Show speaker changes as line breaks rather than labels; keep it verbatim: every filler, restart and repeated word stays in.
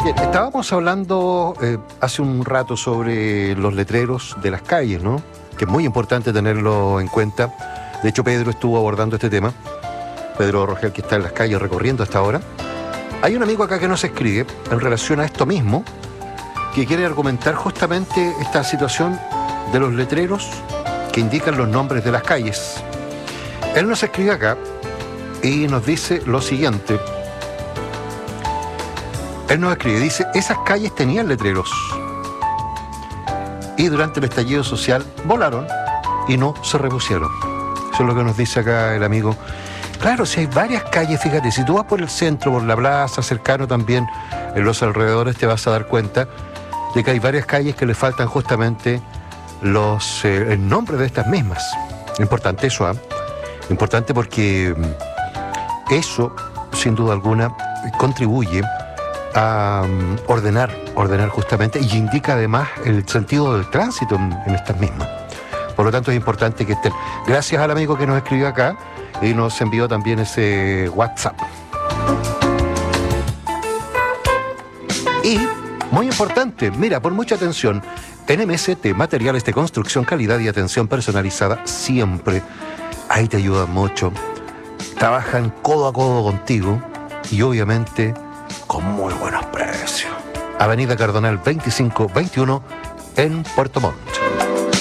Bien, estábamos hablando eh, hace un rato sobre los letreros de las calles, ¿no? Que es muy importante tenerlo en cuenta. De hecho, Pedro estuvo abordando este tema. Pedro Rogel, que está en las calles recorriendo hasta ahora. Hay un amigo acá que nos escribe en relación a esto mismo, que quiere argumentar justamente esta situación de los letreros que indican los nombres de las calles. Él nos escribe acá y nos dice lo siguiente. Él nos escribe, dice, esas calles tenían letreros y durante el estallido social volaron y no se repusieron. Eso es lo que nos dice acá el amigo. Claro, si hay varias calles, fíjate, si tú vas por el centro, por la plaza, cercano también, en los alrededores, te vas a dar cuenta de que hay varias calles que le faltan justamente los eh, el nombre de estas mismas. Importante eso, ¿eh? Importante porque eso, sin duda alguna, contribuye a um, ordenar, ordenar justamente, y indica además el sentido del tránsito en, en estas mismas. Por lo tanto, es importante que estén. Gracias al amigo que nos escribió acá y nos envió también ese WhatsApp. Y, muy importante, mira, pon mucha atención, en M S T, materiales de construcción, calidad y atención personalizada, siempre. Ahí te ayudan mucho. Trabajan codo a codo contigo y obviamente con muy buenos precios. Avenida Cardonal veinticinco veintiuno en Puerto Montt.